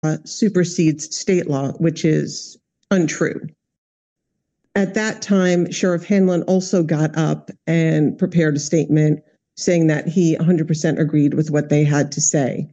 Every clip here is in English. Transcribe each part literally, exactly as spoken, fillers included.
uh, supersedes state law, which is untrue. At that time, Sheriff Hanlon also got up and prepared a statement saying that he one hundred percent agreed with what they had to say.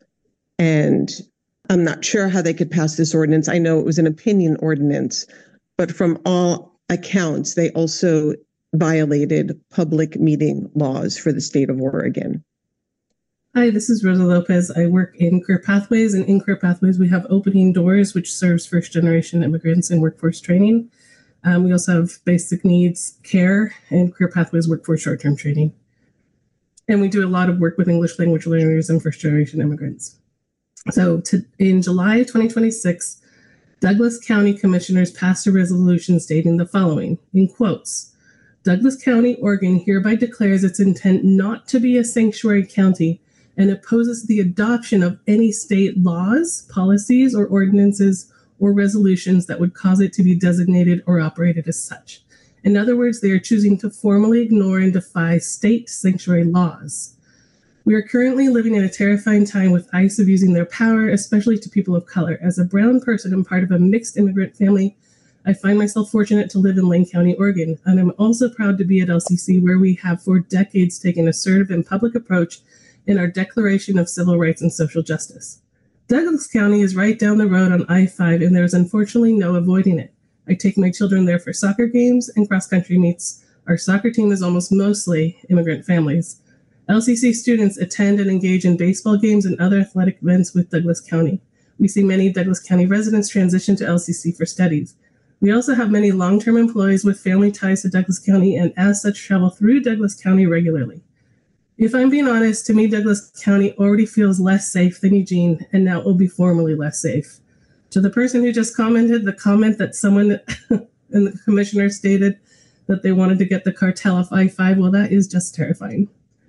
And I'm not sure how they could pass this ordinance. I know it was an opinion ordinance, but from all accounts, they also violated public meeting laws for the state of Oregon. Hi, this is Rosa Lopez. I work in Career Pathways, and in Career Pathways, we have Opening Doors, which serves first-generation immigrants in workforce training. Um, we also have Basic Needs Care and Career Pathways Workforce Short-Term Training. And we do a lot of work with English language learners and first-generation immigrants. So to, in July twenty twenty-six, Douglas County Commissioners passed a resolution stating the following, in quotes, Douglas County, Oregon hereby declares its intent not to be a sanctuary county and opposes the adoption of any state laws, policies, or ordinances or resolutions that would cause it to be designated or operated as such. In other words, they are choosing to formally ignore and defy state sanctuary laws. We are currently living in a terrifying time with ICE abusing their power, especially to people of color. As a brown person and part of a mixed immigrant family, I find myself fortunate to live in Lane County, Oregon, and I'm also proud to be at L C C, where we have for decades taken an assertive and public approach in our Declaration of Civil Rights and Social Justice. Douglas County is right down the road on I five, and there is unfortunately no avoiding it. I take my children there for soccer games and cross-country meets. Our soccer team is almost mostly immigrant families. L C C students attend and engage in baseball games and other athletic events with Douglas County. We see many Douglas County residents transition to L C C for studies. We also have many long-term employees with family ties to Douglas County and as such travel through Douglas County regularly. If I'm being honest, to me, Douglas County already feels less safe than Eugene, and now it will be formally less safe. To the person who just commented, the comment that someone in the commissioner stated that they wanted to get the cartel off I five, well, that is just terrifying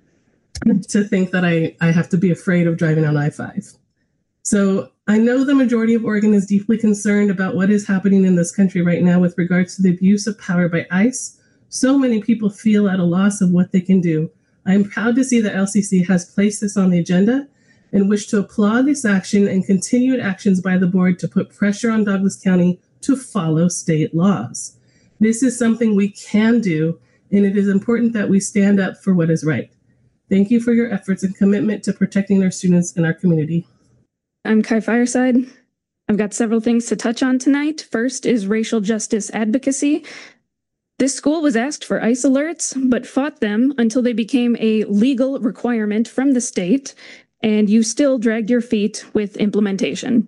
to think that I, I have to be afraid of driving on I five. So I know the majority of Oregon is deeply concerned about what is happening in this country right now with regards to the abuse of power by ICE. So many people feel at a loss of what they can do. I am proud to see that L C C has placed this on the agenda and wish to applaud this action and continued actions by the board to put pressure on Douglas County to follow state laws. This is something we can do, and it is important that we stand up for what is right. Thank you for your efforts and commitment to protecting our students and our community. I'm Kai Fireside. I've got several things to touch on tonight. First is racial justice advocacy. This school was asked for ICE alerts, but fought them until they became a legal requirement from the state, and you still dragged your feet with implementation.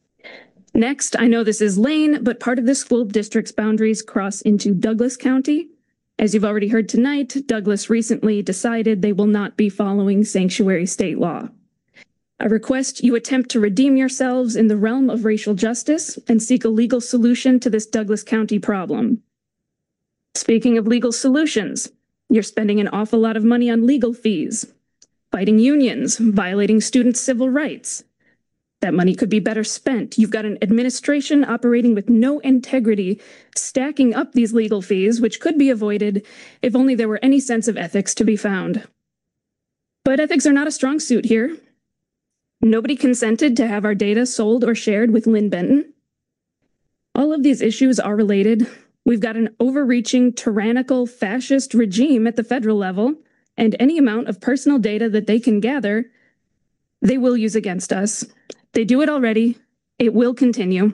Next, I know this is Lane, but part of the school district's boundaries cross into Douglas County. As you've already heard tonight, Douglas recently decided they will not be following sanctuary state law. I request you attempt to redeem yourselves in the realm of racial justice and seek a legal solution to this Douglas County problem. Speaking of legal solutions, you're spending an awful lot of money on legal fees, fighting unions, violating students' civil rights. That money could be better spent. You've got an administration operating with no integrity, stacking up these legal fees, which could be avoided if only there were any sense of ethics to be found. But ethics are not a strong suit here. Nobody consented to have our data sold or shared with Lynn Benton. All of these issues are related. We've got an overreaching, tyrannical, fascist regime at the federal level, and any amount of personal data that they can gather, they will use against us. They do it already. It will continue.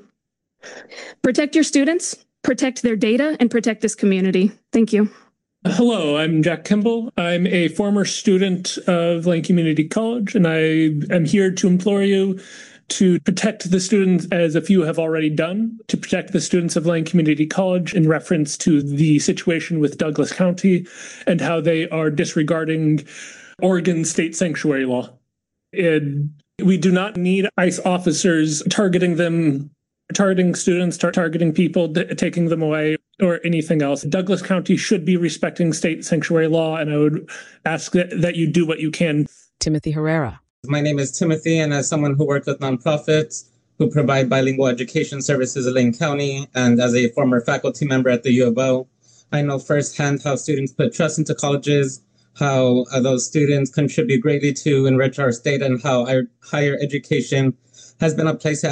Protect your students, protect their data, and protect this community. Thank you. Hello, I'm Jack Kimball. I'm a former student of Lane Community College, and I am here to implore you to protect the students, as a few have already done, to protect the students of Lane Community College in reference to the situation with Douglas County and how they are disregarding Oregon state sanctuary law. And we do not need ICE officers targeting them, targeting students, tar- targeting people, t- taking them away, or anything else. Douglas County should be respecting state sanctuary law, and I would ask that, that you do what you can. Timothy Herrera. My name is Timothy, and as someone who works with nonprofits who provide bilingual education services in Lane County, and as a former faculty member at the U of O, I know firsthand how students put trust into colleges, how uh, those students contribute greatly to enrich our state, and how our higher education has been a place to